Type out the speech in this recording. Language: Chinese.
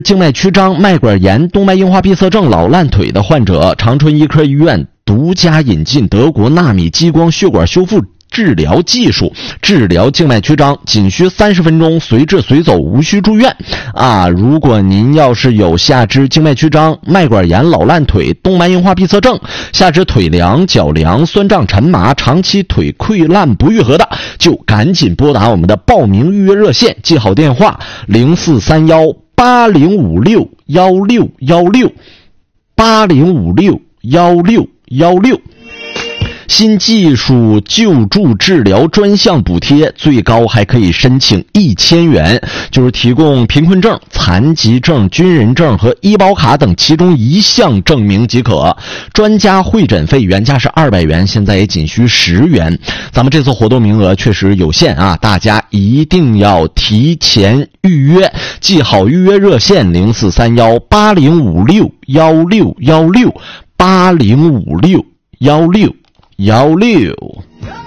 静脉曲张、脉管炎、动脉硬化闭塞症、老烂腿的患者，长春医科医院独家引进德国纳米激光血管修复治疗技术，治疗静脉曲张仅需30分钟，随治随走，无需住院啊！如果您要是有下肢静脉曲张、脉管炎、老烂腿、动脉硬化闭塞症、下肢腿凉、脚凉、酸胀沉麻、长期腿溃烂不愈合的，就赶紧拨打我们的报名预约热线，记好电话043180561616 80561616。新技术救助治疗专项补贴，最高还可以申请1000元，就是提供贫困证、残疾证、军人证和医保卡等其中一项证明即可。专家会诊费原价是200元，现在也仅需10元。咱们这次活动名额确实有限啊，大家一定要提前预约，记好预约热线043180561616 80561616。